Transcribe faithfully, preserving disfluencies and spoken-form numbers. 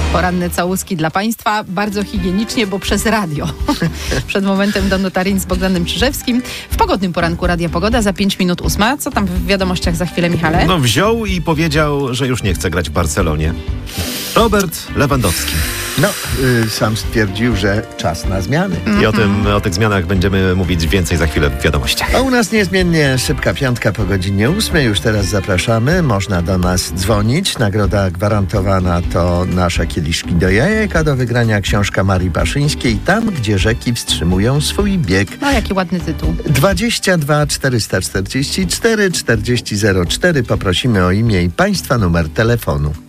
Poranne całuski dla Państwa, bardzo higienicznie, bo przez radio. Przed momentem Danuta Rin z Bogdanem Czyżewskim. W pogodnym poranku Radia Pogoda za pięć minut ósma. Co tam w wiadomościach za chwilę, Michale? No wziął i powiedział, że już nie chce grać w Barcelonie. Robert Lewandowski. No, y, sam stwierdził, że czas na zmiany. Mm-hmm. I o tym, o tych zmianach będziemy mówić więcej za chwilę w wiadomościach. A u nas niezmiennie szybka piątka po godzinie ósmej. Już teraz zapraszamy. Można do nas dzwonić. Nagroda gwarantowana to nasze kieliszki do jajek, a do wygrania książka Marii Baszyńskiej Tam, gdzie rzeki wstrzymują swój bieg. No, jaki ładny tytuł. dwadzieścia dwa czterysta czterdzieści cztery czterdzieści zero cztery. Poprosimy o imię i Państwa numer telefonu.